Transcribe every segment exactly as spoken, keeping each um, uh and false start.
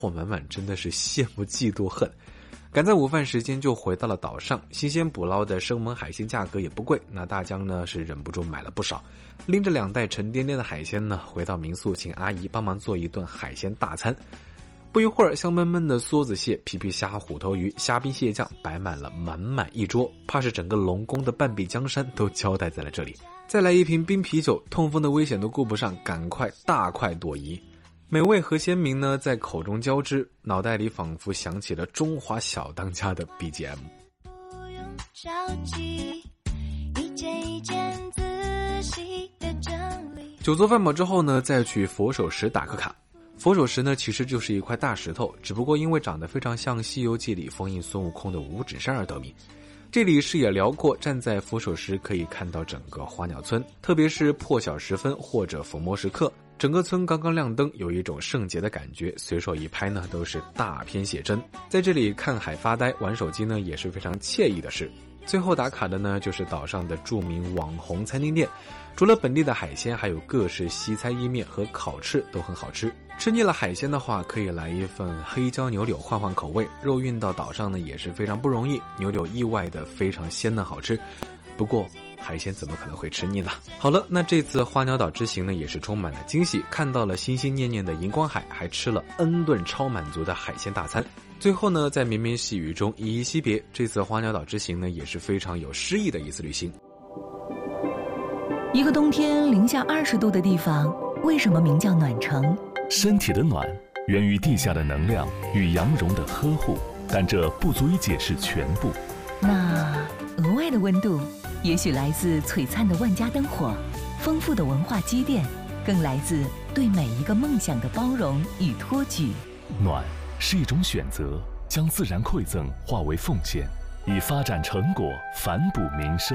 货满满，真的是羡慕嫉妒恨。赶在午饭时间就回到了岛上，新鲜捕捞的生猛海鲜价格也不贵，那大江呢是忍不住买了不少，拎着两袋沉甸甸的海鲜呢，回到民宿请阿姨帮忙做一顿海鲜大餐。不一会儿，香闷闷的梭子蟹、皮皮虾、虎头鱼、虾兵蟹将摆满了满满一桌，怕是整个龙宫的半壁江山都交代在了这里。再来一瓶冰啤酒，痛风的危险都顾不上，赶快大快朵颐。美味和鲜明呢在口中交织，脑袋里仿佛响起了中华小当家的 B G M。 不用着急，一件一件仔细的整理。 酒足饭饱之后呢，再去佛手石打个卡。佛手石呢其实就是一块大石头，只不过因为长得非常像《西游记》里封印孙悟空的五指山而得名。这里视野辽阔，站在佛手石可以看到整个花鸟村，特别是破晓时分或者伏魔时刻，整个村刚刚亮灯，有一种圣洁的感觉，随手一拍呢都是大片写真。在这里看海发呆玩手机呢也是非常惬意的事。最后打卡的呢就是岛上的著名网红餐厅店，除了本地的海鲜，还有各式西餐意面和烤翅都很好吃。吃腻了海鲜的话，可以来一份黑椒牛柳换换口味，肉运到岛上呢也是非常不容易，牛柳意外的非常鲜嫩好吃。不过海鲜怎么可能会吃腻呢？好了，那这次花鸟岛之行呢也是充满了惊喜，看到了心心念念的荧光海，还吃了 N 顿超满足的海鲜大餐。最后呢在绵绵细雨中依依惜别，这次花鸟岛之行呢也是非常有诗意的一次旅行。 一个冬天零下二十度的地方，为什么名叫暖城？ 身体的暖源于地下的能量与羊绒的呵护，但这不足以解释全部。 那额外的温度也许来自璀璨的万家灯火，丰富的文化积淀，更来自对每一个梦想的包容与托举。 暖是一种选择，将自然馈赠化为奉献，以发展成果反哺民生。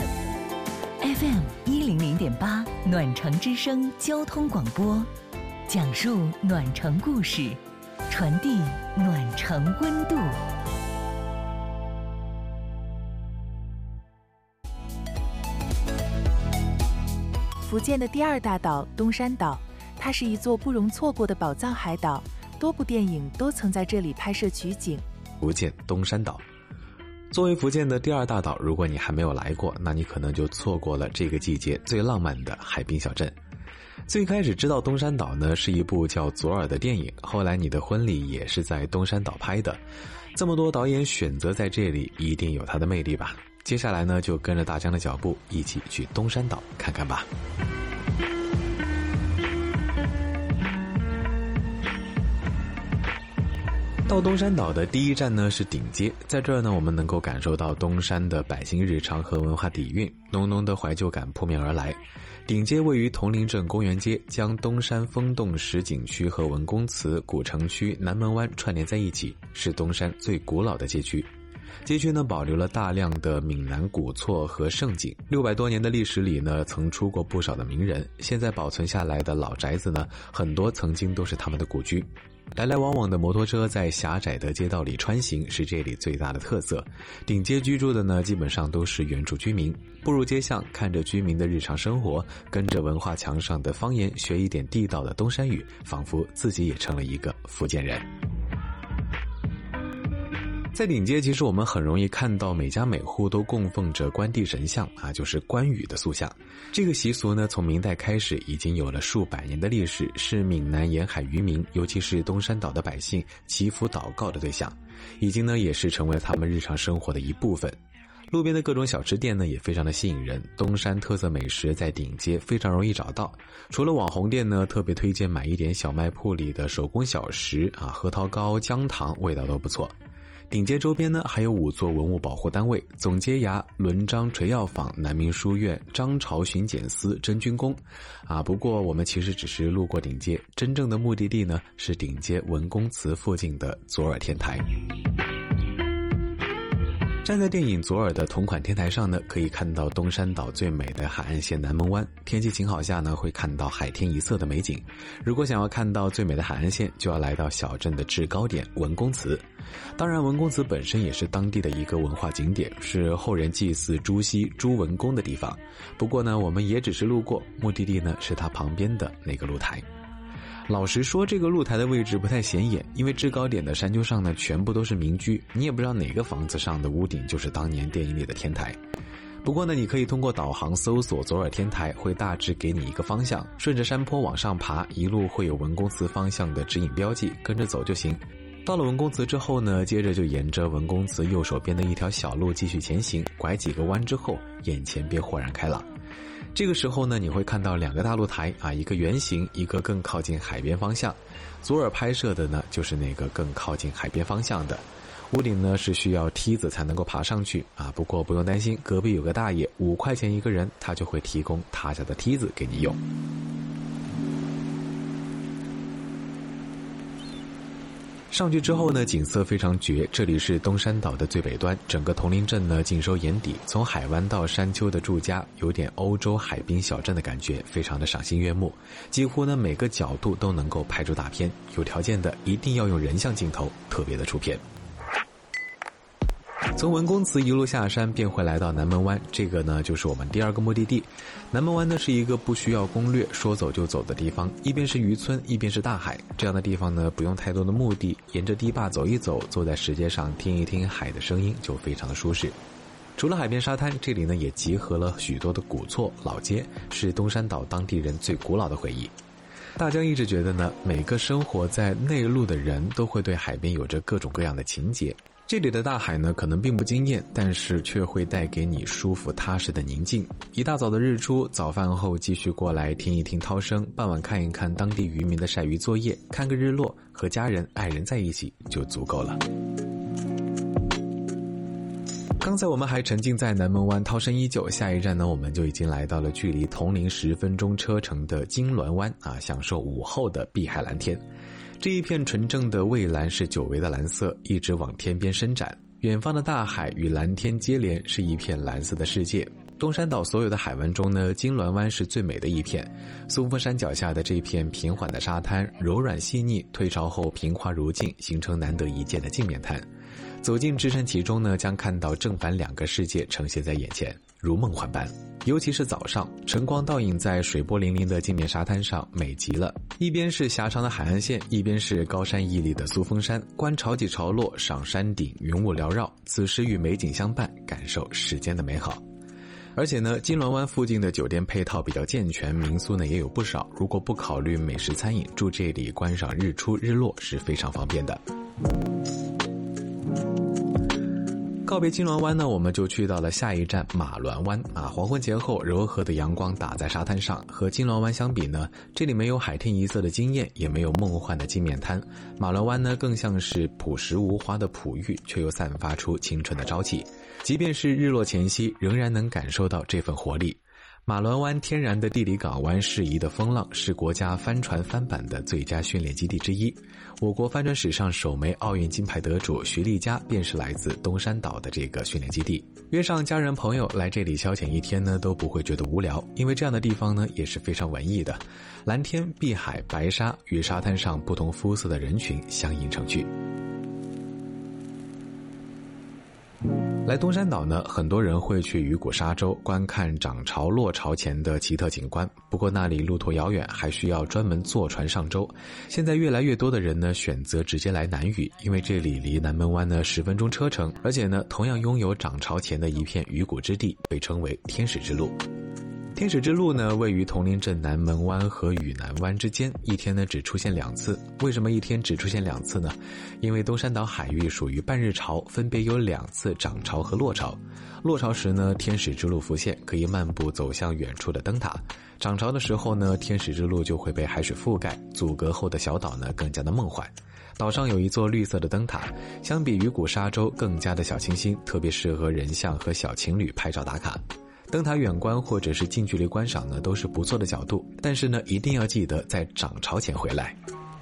F M 一零零点八暖城之声交通广播，讲述暖城故事，传递暖城温度。 福建的第二大岛东山岛，它是一座不容错过的宝藏海岛，多部电影都曾在这里拍摄取景。 福建东山岛作为福建的第二大岛，如果你还没有来过，那你可能就错过了这个季节最浪漫的海滨小镇。最开始知道东山岛呢是一部叫《左耳》的电影，后来你的婚礼也是在东山岛拍的。这么多导演选择在这里，一定有它的魅力吧。接下来呢就跟着大江的脚步一起去东山岛看看吧。到东山岛的第一站呢是顶街，在这儿呢我们能够感受到东山的百姓日常和文化底蕴，浓浓的怀旧感扑面而来。顶街位于铜陵镇公园街，将东山风洞石景区和文公祠、古城区、南门湾串联在一起，是东山最古老的街区。街区呢保留了大量的闽南古厝和盛景，六百多年的历史里呢曾出过不少的名人，现在保存下来的老宅子呢很多曾经都是他们的故居。来来往往的摩托车在狭窄的街道里穿行，是这里最大的特色。顶街居住的呢基本上都是原住居民，步入街巷，看着居民的日常生活，跟着文化墙上的方言学一点地道的东山语，仿佛自己也成了一个福建人。在顶街，其实我们很容易看到每家每户都供奉着关帝神像啊，就是关羽的塑像。这个习俗呢，从明代开始已经有了数百年的历史，是闽南沿海渔民，尤其是东山岛的百姓祈福祷告的对象，已经呢也是成为了他们日常生活的一部分。路边的各种小吃店呢也非常的吸引人，东山特色美食在顶街非常容易找到。除了网红店呢，特别推荐买一点小卖铺里的手工小食啊，核桃糕、姜糖味道都不错。顶街周边呢还有五座文物保护单位，总街衙、伦章垂药坊、南明书院、张朝巡检司、真君宫啊。不过我们其实只是路过顶街，真正的目的地呢是顶街文公祠附近的左耳天台。站在电影《左耳》的同款天台上呢，可以看到东山岛最美的海岸线南门湾，天气晴好下呢会看到海天一色的美景。如果想要看到最美的海岸线，就要来到小镇的制高点文公祠。当然文公祠本身也是当地的一个文化景点，是后人祭祀朱熹、朱文公的地方。不过呢我们也只是路过，目的地呢是它旁边的那个露台。 老实说，这个露台的位置不太显眼，因为制高点的山丘上呢，全部都是民居，你也不知道哪个房子上的屋顶就是当年电影里的天台。不过呢，你可以通过导航搜索左耳天台，会大致给你一个方向，顺着山坡往上爬，一路会有文公祠方向的指引标记，跟着走就行。到了文公祠之后呢，接着就沿着文公祠右手边的一条小路继续前行，拐几个弯之后，眼前便豁然开朗。这个时候呢，你会看到两个大露台啊，一个圆形，一个更靠近海边方向。左耳拍摄的呢，就是那个更靠近海边方向的。屋顶呢是需要梯子才能够爬上去啊，不过不用担心，隔壁有个大爷，五块钱一个人，他就会提供他家的梯子给你用。上去之后呢，景色非常绝，这里是东山岛的最北端，整个铜陵镇呢尽收眼底，从海湾到山丘的住家，有点欧洲海滨小镇的感觉，非常的赏心悦目，几乎呢每个角度都能够拍出大片，有条件的一定要用人像镜头，特别的出片。从文公祠一路下山便会来到南门湾，这个呢就是我们第二个目的地。南门湾呢是一个不需要攻略，说走就走的地方，一边是渔村，一边是大海，这样的地方呢不用太多的目的，沿着堤坝走一走，坐在石阶上听一听海的声音，就非常的舒适。除了海边沙滩，这里呢也集合了许多的古厝老街，是东山岛当地人最古老的回忆。大江一直觉得呢，每个生活在内陆的人都会对海边有着各种各样的情结。这里的大海呢可能并不惊艳，但是却会带给你舒服踏实的宁静。一大早的日出，早饭后继续过来听一听涛声，傍晚看一看当地渔民的晒鱼作业，看个日落，和家人爱人在一起就足够了。刚才我们还沉浸在南门湾，涛声依旧，下一站呢我们就已经来到了距离铜陵十分钟车程的金銮湾啊，享受午后的碧海蓝天。这一片纯正的蔚蓝是久违的蓝色，一直往天边伸展，远方的大海与蓝天接连，是一片蓝色的世界。东山岛所有的海湾中呢，金銮湾是最美的一片。松峰山脚下的这片平缓的沙滩，柔软细腻，退潮后平滑如镜，形成难得一见的镜面滩。走进置身其中呢，将看到正反两个世界呈现在眼前，如梦幻般。尤其是早上，晨光倒映在水波粼粼的镜面沙滩上，美极了。一边是狭长的海岸线，一边是高山屹立的苏峰山，观潮起潮落，赏山顶，云雾缭绕，此时与美景相伴，感受世间的美好。而且呢，金銮湾附近的酒店配套比较健全，民宿呢也有不少，如果不考虑美食餐饮，住这里观赏日出日落是非常方便的。告别金銮湾呢，我们就去到了下一站马銮湾啊。黄昏前后，柔和的阳光打在沙滩上，和金銮湾相比呢，这里没有海天一色的惊艳，也没有梦幻的镜面滩。马銮湾呢，更像是朴实无华的璞玉，却又散发出青春的朝气。即便是日落前夕，仍然能感受到这份活力。马銮湾天然的地理港湾，适宜的风浪，是国家帆船帆板的最佳训练基地之一。我国帆船史上首枚奥运金牌得主徐丽佳便是来自东山岛的这个训练基地。约上家人朋友来这里消遣一天呢，都不会觉得无聊，因为这样的地方呢也是非常文艺的，蓝天碧海白沙与沙滩上不同肤色的人群相映成趣。来东山岛呢，很多人会去鱼骨沙洲观看涨潮落潮前的奇特景观，不过那里路途遥远，还需要专门坐船上洲。现在越来越多的人呢选择直接来南屿，因为这里离南门湾呢十分钟车程，而且呢同样拥有涨潮前的一片鱼骨之地，被称为天使之路。天使之路呢，位于铜陵镇南门湾和屿南湾之间，一天呢只出现两次。为什么一天只出现两次呢？因为东山岛海域属于半日潮，分别有两次涨潮和落潮。落潮时呢，天使之路浮现，可以漫步走向远处的灯塔。涨潮的时候呢，天使之路就会被海水覆盖，阻隔后的小岛呢更加的梦幻。岛上有一座绿色的灯塔，相比鱼骨沙洲更加的小清新，特别适合人像和小情侣拍照打卡。灯塔远观或者是近距离观赏呢，都是不错的角度，但是呢，一定要记得在涨潮前回来。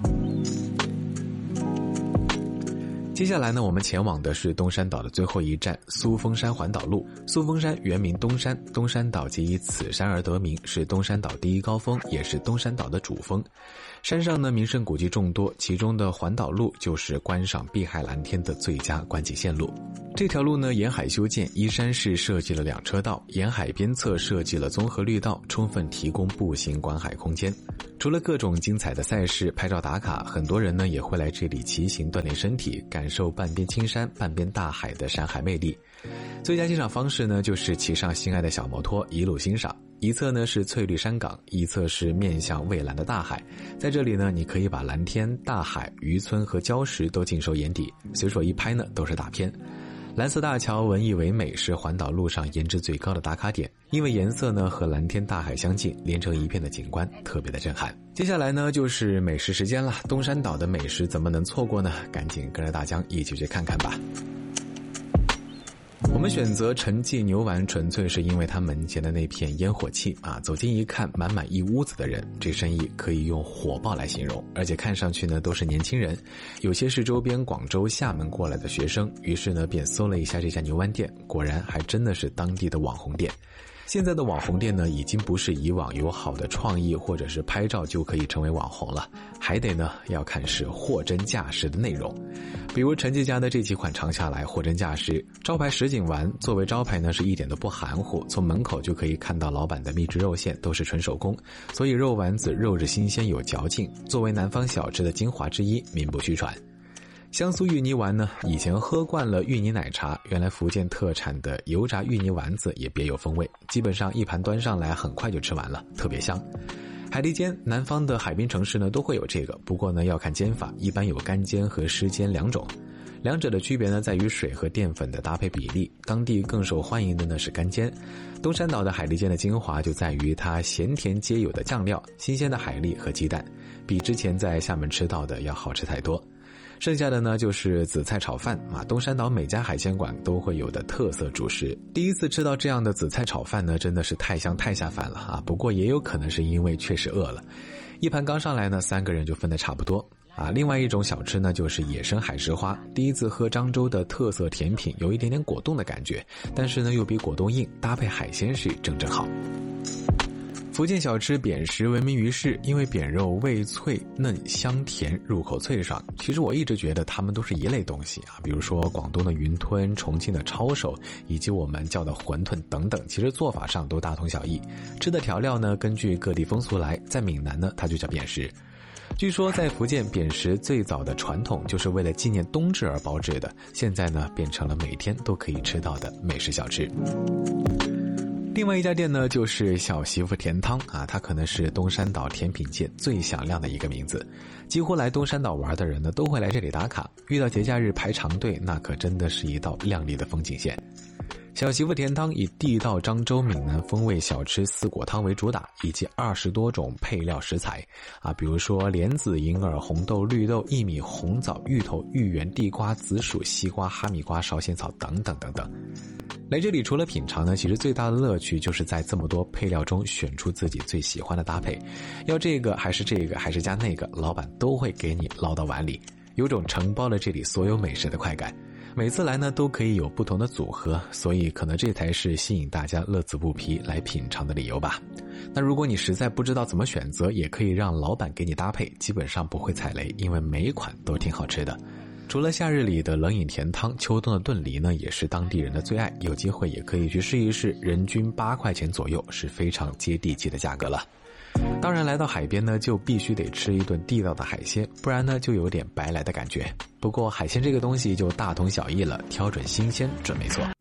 接下来呢，我们前往的是东山岛的最后一站苏峰山环岛路。苏峰山原名东山，东山岛即以此山而得名，是东山岛第一高峰，也是东山岛的主峰。山上呢名胜古迹众多，其中的环岛路就是观赏碧海蓝天的最佳观景线路。 这条路呢沿海修建，依山势设计了两车道，沿海边侧设计了综合绿道，充分提供步行观海空间。除了各种精彩的赛事拍照打卡，很多人呢也会来这里骑行锻炼身体，感受半边青山半边大海的山海魅力。最佳欣赏方式呢就是骑上心爱的小摩托一路欣赏，一侧呢是翠绿山岗，一侧是面向蔚蓝的大海。在这里呢你可以把蓝天、大海、渔村和礁石都尽收眼底，随手一拍呢都是大片。蓝色大桥文艺唯美，是环岛路上颜值最高的打卡点，因为颜色呢和蓝天大海相近，连成一片的景观特别的震撼。接下来呢就是美食时间了，东山岛的美食怎么能错过呢？赶紧跟着大江一起去看看吧。我们选择陈记牛丸纯粹是因为它门前的那片烟火气啊，走近一看满满一屋子的人，这生意可以用火爆来形容，而且看上去呢都是年轻人，有些是周边广州、厦门过来的学生，于是呢便搜了一下这家牛丸店，果然还真的是当地的网红店。现在的网红店呢已经不是以往有好的创意或者是拍照就可以成为网红了，还得呢要看是货真价实的内容。比如陈记家的这几款尝下来货真价实，招牌什锦丸作为招牌呢是一点都不含糊，从门口就可以看到老板的秘制肉馅都是纯手工，所以肉丸子肉质新鲜有嚼劲，作为南方小吃的精华之一，名不虚传。香酥芋泥丸呢，以前喝惯了芋泥奶茶，原来福建特产的油炸芋泥丸子也别有风味，基本上一盘端上来很快就吃完了，特别香。海蛎煎，南方的海滨城市呢都会有这个，不过呢要看煎法，一般有干煎和湿煎两种。两者的区别呢在于水和淀粉的搭配比例，当地更受欢迎的呢是干煎。东山岛的海蛎煎的精华就在于它咸甜皆有的酱料、新鲜的海蛎和鸡蛋，比之前在厦门吃到的要好吃太多。剩下的呢就是紫菜炒饭啊，东山岛每家海鲜馆都会有的特色主食。第一次吃到这样的紫菜炒饭呢，真的是太香太下饭了啊！不过也有可能是因为确实饿了，一盘刚上来呢，三个人就分得差不多啊。另外一种小吃呢，就是野生海石花。第一次喝漳州的特色甜品，有一点点果冻的感觉，但是呢又比果冻硬，搭配海鲜是正正好。福建小吃扁食闻名于世，因为扁肉味脆嫩香甜，入口脆爽。其实我一直觉得它们都是一类东西啊，比如说广东的云吞、重庆的抄手，以及我们叫的馄饨等等，其实做法上都大同小异。吃的调料呢，根据各地风俗来，在闽南呢，它就叫扁食。据说在福建，扁食最早的传统就是为了纪念冬至而包制的，现在呢，变成了每天都可以吃到的美食小吃。另外一家店呢，就是小媳妇甜汤啊，它可能是东山岛甜品界最响亮的一个名字。几乎来东山岛玩的人呢，都会来这里打卡。遇到节假日排长队，那可真的是一道亮丽的风景线。小媳妇甜汤以地道漳州闽南风味小吃四果汤为主打，以及二十多种配料食材啊，比如说莲子、银耳、红豆、绿豆、薏米、红枣、芋头、芋圆、地瓜、紫薯、西瓜、哈密瓜、烧仙草等等等等。来这里除了品尝呢，其实最大的乐趣就是在这么多配料中选出自己最喜欢的搭配，要这个还是这个还是加那个，老板都会给你捞到碗里，有种承包了这里所有美食的快感。每次来呢都可以有不同的组合，所以可能这才是吸引大家乐此不疲来品尝的理由吧。那如果你实在不知道怎么选择，也可以让老板给你搭配，基本上不会踩雷，因为每一款都挺好吃的。除了夏日里的冷饮甜汤，秋冬的炖梨呢也是当地人的最爱，有机会也可以去试一试，人均八块钱左右是非常接地气的价格了。当然来到海边呢，就必须得吃一顿地道的海鲜，不然呢就有点白来的感觉。不过海鲜这个东西就大同小异了，挑准新鲜准没错。